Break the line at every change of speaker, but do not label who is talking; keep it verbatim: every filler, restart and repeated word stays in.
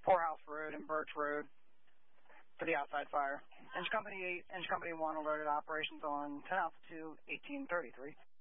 Poorhouse Road and Birch Road for the outside fire. Engine Company eight, Engine Company one alerted operations on ten Alpha two, eighteen thirty-three.